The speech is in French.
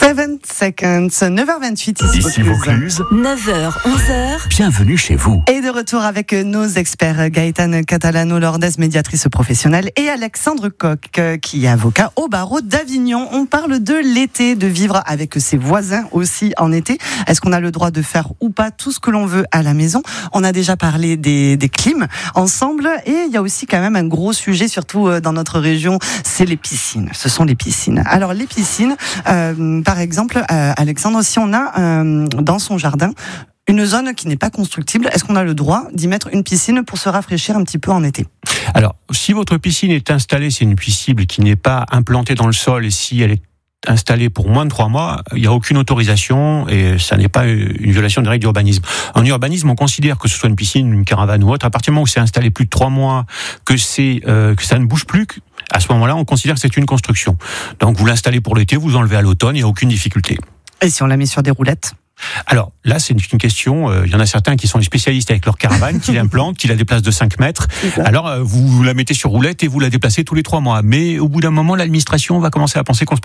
7 seconds, 9h28 ici Vaucluse. 9h, 11h. Bienvenue chez vous. Et de retour avec nos experts, Gaëtane Catalano-Lordès, médiatrice professionnelle, et Alexandre Coq, qui est avocat au barreau d'Avignon. On parle de l'été, de vivre avec ses voisins aussi en été. Est-ce qu'on a le droit de faire ou pas tout ce que l'on veut à la maison? On a déjà parlé des clims ensemble, et il y a aussi quand même un gros sujet, surtout dans notre région, c'est les piscines. Ce sont les piscines. Alors les piscines, par exemple, Alexandre, si on a dans son jardin une zone qui n'est pas constructible, est-ce qu'on a le droit d'y mettre une piscine pour se rafraîchir un petit peu en été? Alors, si votre piscine est installée, c'est une piscine qui n'est pas implantée dans le sol, et si elle est installée pour moins de 3 mois, il n'y a aucune autorisation et ça n'est pas une violation des règles d'urbanisme. En urbanisme, on considère que ce soit une piscine, une caravane ou autre, à partir du moment où c'est installé plus de 3 mois, que ça ne bouge plus, à ce moment-là, on considère que c'est une construction. Donc, vous l'installez pour l'été, vous enlevez à l'automne, il n'y a aucune difficulté. Et si on la met sur des roulettes? Alors là, c'est une question. Il y en a certains qui sont les spécialistes avec leur caravane, qui l'implantent, qui la déplacent de 5 mètres. Alors vous la mettez sur roulette et vous la déplacez tous les 3 mois. Mais au bout d'un moment, l'administration va commencer à penser qu'on se pose